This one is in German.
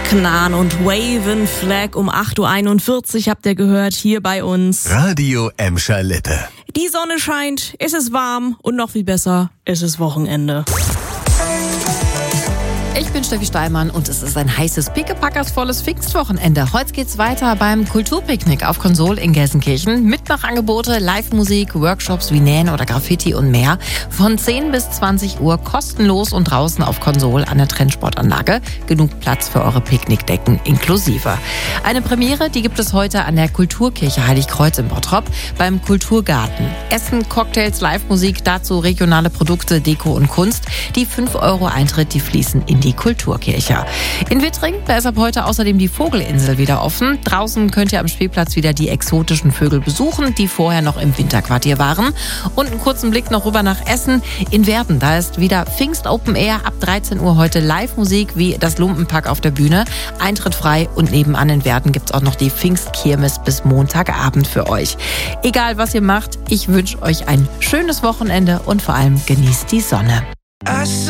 Knahn und Waven Flag um 8.41 Uhr habt ihr gehört hier bei uns. Radio Emscher Lippe. Die Sonne scheint, es ist warm und noch viel besser, es ist Wochenende. Ich bin Steffi Steinmann und es ist ein heißes, pickepackersvolles Pfingstwochenende. Heute geht's weiter beim Kulturpicknick auf Konsol in Gelsenkirchen. Mitmachangebote, Live-Musik, Workshops wie Nähen oder Graffiti und mehr. Von 10 bis 20 Uhr kostenlos und draußen auf Konsol an der Trendsportanlage. Genug Platz für eure Picknickdecken inklusive. Eine Premiere, die gibt es heute an der Kulturkirche Heiligkreuz in Bottrop beim Kulturgarten. Essen, Cocktails, Live-Musik, dazu regionale Produkte, Deko und Kunst. Die 5 € Eintritt, die fließen in die Kulturkirche. In Wittring, da ist ab heute außerdem die Vogelinsel wieder offen. Draußen könnt ihr am Spielplatz wieder die exotischen Vögel besuchen, die vorher noch im Winterquartier waren. Und einen kurzen Blick noch rüber nach Essen. In Werden, da ist wieder Pfingst Open Air ab 13 Uhr heute Live-Musik wie das Lumpenpack auf der Bühne. Eintritt frei und nebenan in Werden gibt's auch noch die Pfingstkirmes bis Montagabend für euch. Egal was ihr macht, ich wünsche euch ein schönes Wochenende und vor allem genießt die Sonne.